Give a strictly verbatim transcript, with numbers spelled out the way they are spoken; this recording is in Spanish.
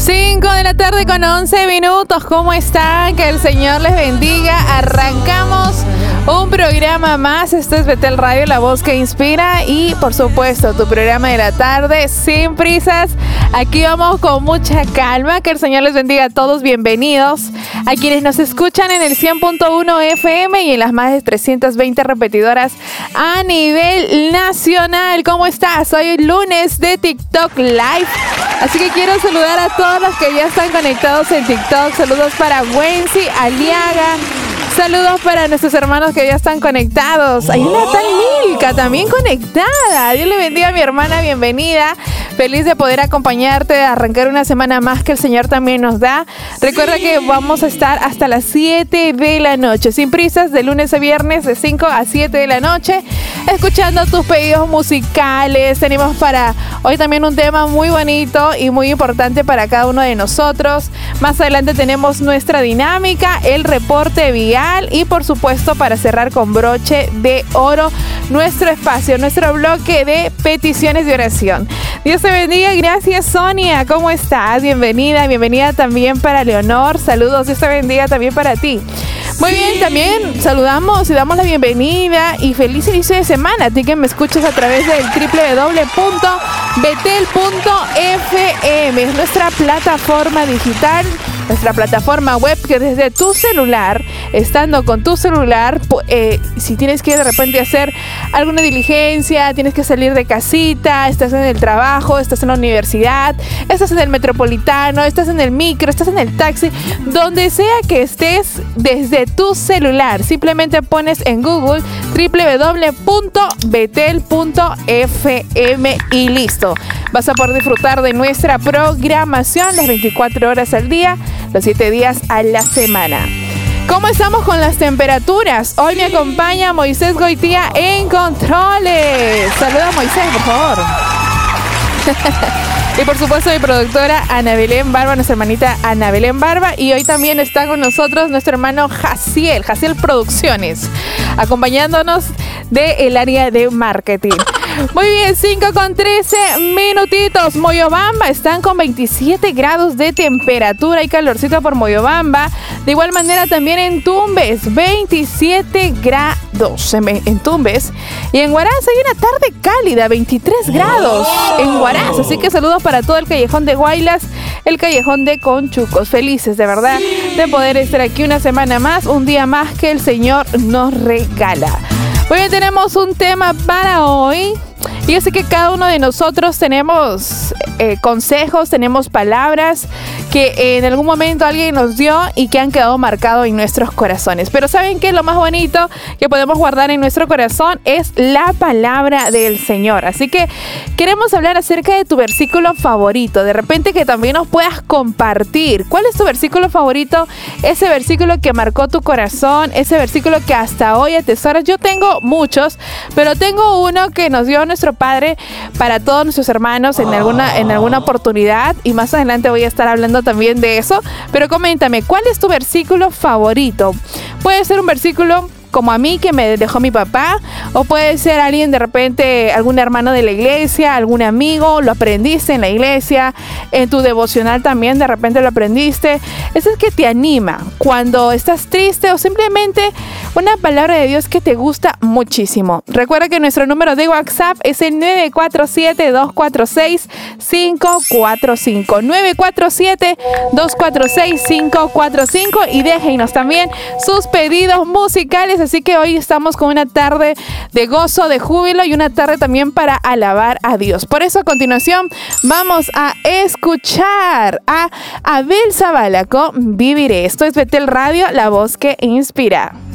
cinco de la tarde con once minutos. ¿Cómo están? Que el Señor les bendiga. Arrancamos un programa más. Esto es Betel Radio, la voz que inspira. Y por supuesto, tu programa de la tarde, sin prisas. Aquí vamos con mucha calma. Que el Señor les bendiga a todos. Bienvenidos a quienes nos escuchan en el cien punto uno F M y en las más de trescientas veinte repetidoras a nivel nacional. ¿Cómo estás? Hoy lunes de TikTok Live. Así que quiero saludar a todos los que ya están conectados en TikTok. Saludos para Wency, Aliaga. Saludos para nuestros hermanos que ya están conectados. Hay una tal Milka también conectada. Dios le bendiga a mi hermana, bienvenida. Feliz de poder acompañarte, a arrancar una semana más que el Señor también nos da. Recuerda que vamos a estar hasta las siete de la noche, sin prisas, de lunes a viernes, de cinco a siete de la noche, escuchando tus pedidos musicales. Tenemos para hoy también un tema muy bonito y muy importante para cada uno de nosotros. Más adelante tenemos nuestra dinámica, el reporte vial y por supuesto, para cerrar con broche de oro, nuestro espacio, nuestro bloque de peticiones de oración. Dios te bendiga. Gracias, Sonia. ¿Cómo estás? Bienvenida. Bienvenida también para Leonor. Saludos. Dios te bendiga también para ti. Muy bien, también saludamos y damos la bienvenida y feliz inicio de semana a ti que me escuchas a través del doble u doble u doble u punto betel punto f m. Es nuestra plataforma digital, nuestra plataforma web que desde tu celular, estando con tu celular, eh, si tienes que de repente hacer alguna diligencia, tienes que salir de casita, estás en el trabajo, estás en la universidad, estás en el metropolitano, estás en el micro, estás en el taxi, donde sea que estés desde tu celular, simplemente pones en Google doble u doble u doble u punto betel punto f m y listo. Vas a poder disfrutar de nuestra programación las veinticuatro horas al día, los siete días a la semana. ¿Cómo estamos con las temperaturas? Hoy me acompaña Moisés Goitía en controles. Saluda a Moisés, por favor. Y por supuesto mi productora Ana Belén Barba, nuestra hermanita Ana Belén Barba. Y hoy también está con nosotros nuestro hermano Jaciel, Jaciel Producciones, acompañándonos del área de marketing. Muy bien, cinco con trece minutitos. Moyobamba están con veintisiete grados de temperatura y calorcito por Moyobamba. De igual manera también en Tumbes, veintisiete grados en, en Tumbes. Y en Huaraz hay una tarde cálida, veintitrés grados en Huaraz. Así que saludos para todo el callejón de Guaylas, el callejón de Conchucos. Felices de verdad de poder estar aquí una semana más, un día más que el Señor nos regala. Muy bien, tenemos un tema para hoy. Y yo sé que cada uno de nosotros tenemos eh, consejos, tenemos palabras que en algún momento alguien nos dio y que han quedado marcados en nuestros corazones. Pero ¿saben qué? Lo más bonito que podemos guardar en nuestro corazón es la palabra del Señor. Así que queremos hablar acerca de tu versículo favorito. De repente que también nos puedas compartir. ¿Cuál es tu versículo favorito? Ese versículo que marcó tu corazón, ese versículo que hasta hoy atesoras. Yo tengo muchos, pero tengo uno que nos dio nuestro Padre para todos nuestros hermanos en alguna, en alguna oportunidad. Y más adelante voy a estar hablando también de eso, pero coméntame, ¿cuál es tu versículo favorito? Puede ser un versículo como a mí que me dejó mi papá, o puede ser alguien de repente, algún hermano de la iglesia, algún amigo, lo aprendiste en la iglesia, en tu devocional también de repente lo aprendiste. Ese es que te anima cuando estás triste o simplemente una palabra de Dios que te gusta muchísimo. Recuerda que nuestro número de WhatsApp es el nueve cuatro siete, dos cuatro seis, cinco cuatro cinco, nueve cuatro siete, dos cuatro seis, cinco cuatro cinco, y déjenos también sus pedidos musicales. Así que hoy estamos con una tarde de gozo, de júbilo y una tarde también para alabar a Dios. Por eso a continuación vamos a escuchar a Abel Zavala con Viviré. Esto es Betel Radio, la voz que inspira.